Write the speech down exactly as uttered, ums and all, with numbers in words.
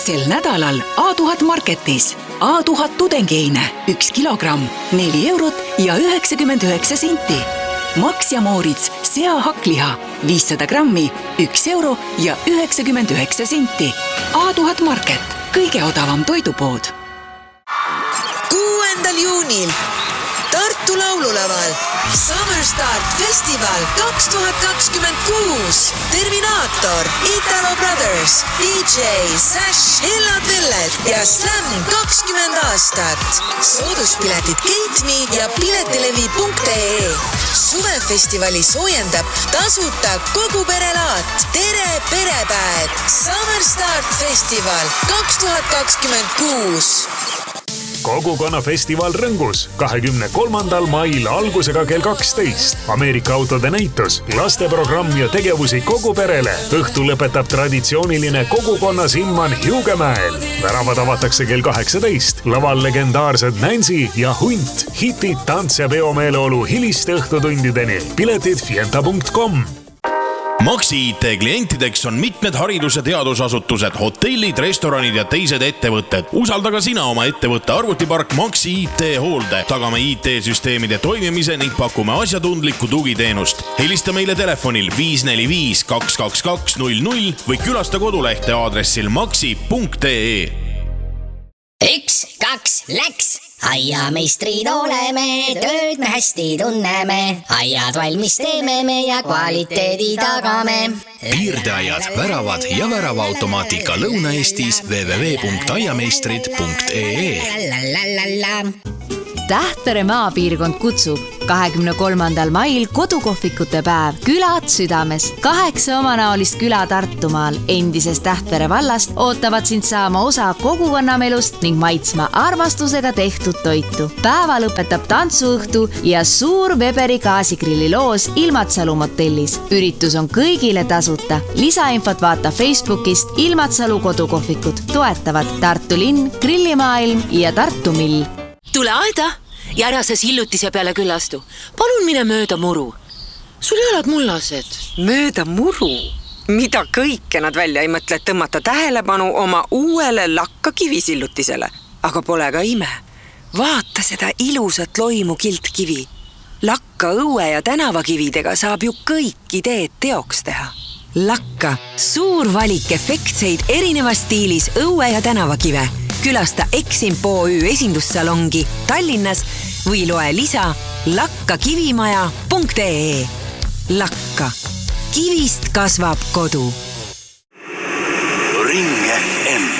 Sel nädalal A tuhat Marketis A tuhat tudengeine üks kilogramm, neli eurot ja üheksakümmend üheksa senti. Max ja Moritz seahakliha viissada grammi, üks euro ja üheksakümmend üheksa senti. A tuhat Market, kõige odavam toidupood. kuuendal juunil Tartu laululaval Summer Start Festival kaks tuhat kakskümmend kuus. Terminaator, Italo Brothers, D J Sash, Hellad Vellet ja Slam kakskümmend aastat. Sooduspiletid Keitmi ja piletilevi punkt ee. Suvefestivali soojendab tasuta kogu perelaat. Tere perepäev! Summer Start Festival kaks tuhat kakskümmend kuus. Kogukonnafestival Rõngus kahekümne kolmandal mail algusega kell kaksteist. Ameerika autode näitus, lasteprogramm ja tegevusi kogu perele. Õhtu lõpetab traditsiooniline kogukonna Simman Hiugemäel. Väravad avatakse kell kaheksateist. Laval legendaarsed Nancy ja Hunt. Hitid, tants ja peomeeleolu hiliste õhtutundideni. Piletid fienta punkt com. Maxi I T klientideks on mitmed haridus- ja teadusasutused, hotellid, restoranid ja teised ettevõtted. Usalda ka sina oma ettevõtte arvutipark Maxi I T hoolde. Tagame I T-süsteemide toimimise ning pakume asjatundlikku tugiteenust. Helista meile telefonil viis neli viis kaks kaks kaks null null või külasta kodulehte aadressil maxi punkt ee. Üks, kaks, läks! Aiameistrid oleme, tööd me hästi tunneme. Aiad valmis teeme me ja kvaliteedi tagame. Piirdeaiad, väravad ja väravaautomaatika Lõuna-Eestis w w w punkt aiameistrid punkt ee. Tähtvere maapiirkond kutsub kahekümne kolmandal mail kodukohvikute päev. Külad südames. Kaheksa omanaolist küla Tartumaal endises Tähtvere vallast ootavad sind saama osa kogukonnamelust ning maitsma armastusega tehtud toitu. Päeva lõpetab tantsuõhtu ja suur Weberi gaasigrilli loos Ilmatsalu motellis. Üritus on kõigile tasuta. Lisainfot vaata Facebookist Ilmatsalu kodukohvikud. Toetavad Tartu linn, Grillimaailm ja Tartu Mill. Tule aeda ja ära sa sillutise peale küllastu. Palun mine mööda muru. Sul jalad mullased. Mööda muru? Mida kõike nad välja ei mõtle tõmmata tähelepanu oma uuele lakka kivisillutisele. Aga pole ka ime. Vaata seda ilusat loimu kiltkivi. Lakka õue ja tänavakividega saab ju kõik ideed teoks teha. Lakka, suur valik efektseid erinevas stiilis õue ja tänavakive. Külasta Eximpo O Ü esindussalongi Tallinnas või loe lisa lakkakivimaja punkt ee. Lakka. Kivist kasvab kodu. Ring F M.